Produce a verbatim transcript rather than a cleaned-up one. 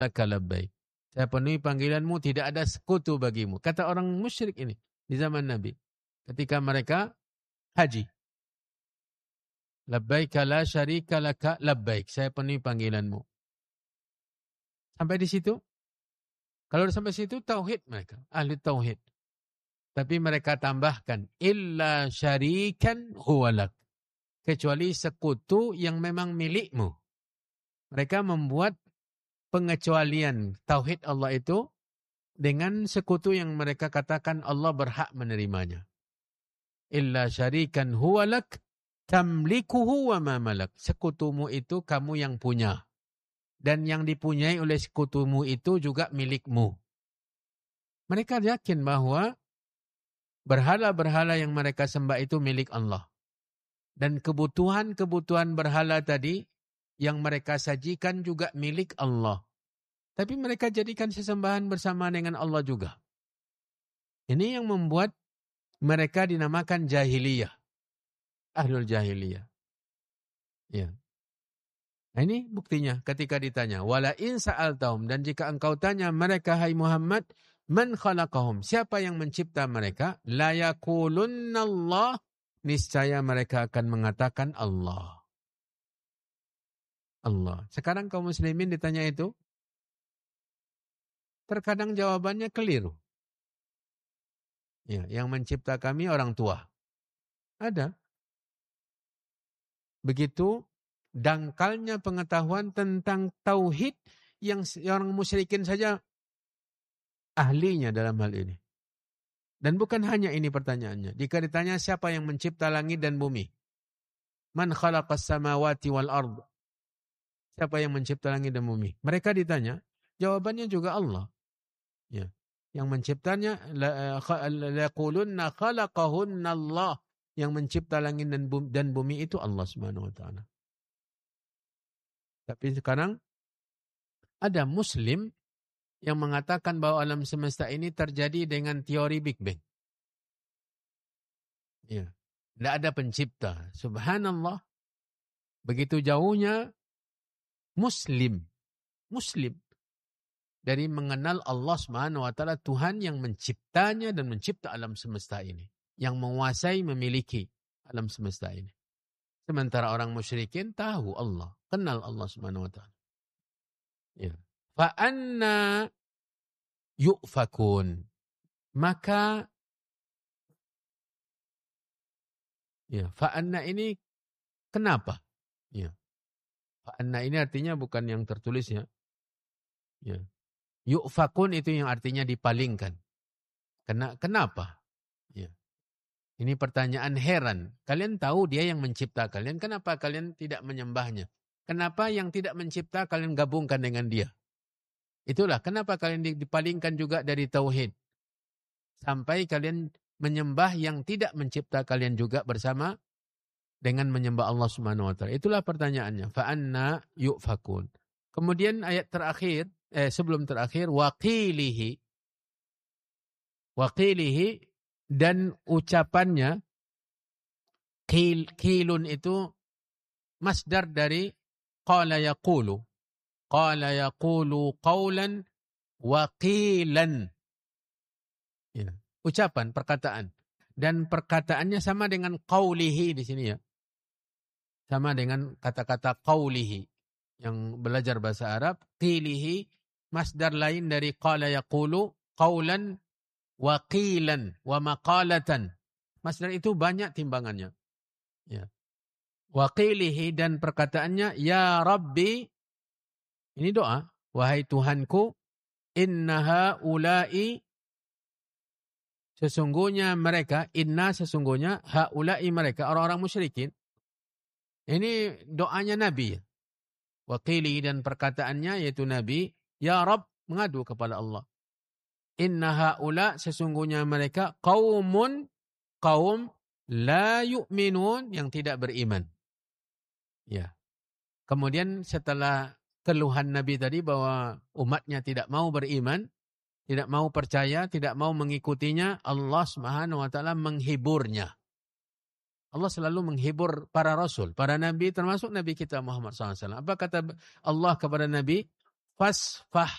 laka labbaik. Saya penuhi panggilanmu, tidak ada sekutu bagimu. Kata orang musyrik ini di zaman Nabi. Ketika mereka haji. Labbaik la syarika laka labbaik. Saya penuhi panggilanmu. Sampai di situ. Kalau sampai situ tauhid mereka. Ahli tauhid. Tapi mereka tambahkan. Illa syarikan huwalak. Kecuali sekutu yang memang milikmu. Mereka membuat pengecualian tauhid Allah itu dengan sekutu yang mereka katakan Allah berhak menerimanya. Illa syarikan huwalak tamlikuhu wa ma malak. Sekutumu itu kamu yang punya. Dan yang dipunyai oleh sekutumu itu juga milikmu. Mereka yakin bahwa berhala-berhala yang mereka sembah itu milik Allah. Dan kebutuhan-kebutuhan berhala tadi yang mereka sajikan juga milik Allah. Tapi mereka jadikan sesembahan bersama dengan Allah juga. Ini yang membuat mereka dinamakan jahiliyah. Ahlul jahiliyah. Ya. Nah ini buktinya ketika ditanya. Wala in sa'altahum. Dan jika engkau tanya mereka, hai Muhammad, man khalaqahum. Siapa yang mencipta mereka? La yakulunallah. Niscaya mereka akan mengatakan Allah. Allah. Sekarang kaum muslimin ditanya itu, terkadang jawabannya keliru. Ya, yang mencipta kami orang tua. Ada. Begitu dangkalnya pengetahuan tentang tauhid yang orang musyrikin saja ahlinya dalam hal ini. Dan bukan hanya ini pertanyaannya. Jika ditanya siapa yang mencipta langit dan bumi? Man khalaqas samawati wal ard? Siapa yang mencipta langit dan bumi? Mereka ditanya, jawabannya juga Allah. Ya. Yang menciptanya la yaqulunna khalaqahunna Allah. Yang mencipta langit dan bumi, dan bumi itu Allah Subhanahu wa taala. Tapi sekarang ada muslim yang mengatakan bahwa alam semesta ini terjadi dengan teori Big Bang. Ya. Tidak ada pencipta. Subhanallah. Begitu jauhnya Muslim, Muslim dari mengenal Allah Subhanahu wa taala, Tuhan yang menciptanya dan mencipta alam semesta ini, yang menguasai, memiliki alam semesta ini. Sementara orang musyrikin tahu Allah, kenal Allah Subhanahu wa taala. Ya. Fa anna yu'fakun. Maka ya, fa anna ini kenapa? Ya. Fa'anna ini artinya bukan yang tertulis ya. Ya. Yu'fakun itu yang artinya dipalingkan. Kena, kenapa? Ya. Ini pertanyaan heran. Kalian tahu dia yang mencipta kalian. Kenapa kalian tidak menyembahnya? Kenapa yang tidak mencipta kalian gabungkan dengan dia? Itulah kenapa kalian dipalingkan juga dari tauhid. Sampai kalian menyembah yang tidak mencipta kalian juga bersama dengan menyembah Allah Subhanahu wa taala. Itulah pertanyaannya. Fa'anna yu'fakun. Kemudian ayat terakhir, eh sebelum terakhir, waqilihi. Waqilihi dan ucapannya, qil, qilun itu masdar dari qala yaqulu. Qala yaqulu qawlan waqilan. Ya, ucapan, perkataan. Dan perkataannya sama dengan qawlihi di sini ya. Sama dengan kata-kata qawlihi yang belajar bahasa Arab. Qilihi, masdar lain dari qala yaqulu, qawlan wa qilan wa maqalatan. Masdar itu banyak timbangannya. Ya. Wa qilihi dan perkataannya, ya Rabbi, ini doa, wahai Tuhanku, innaha ulai, sesungguhnya mereka, inna sesungguhnya, haulai mereka, orang-orang musyrikin. Ini doanya Nabi. Wakili dan perkataannya yaitu Nabi. Ya Rabb, mengadu kepada Allah. Inna haula, sesungguhnya mereka, qaumun, kaum, la yu'minun, yang tidak beriman. Ya. Kemudian setelah keluhan Nabi tadi bahwa umatnya tidak mau beriman, tidak mau percaya, tidak mau mengikutinya, Allah Subhanahu wa taala menghiburnya. Allah selalu menghibur para rasul, para nabi, termasuk Nabi kita Muhammad shallallahu alaihi wasallam. Apa kata Allah kepada Nabi? fasfah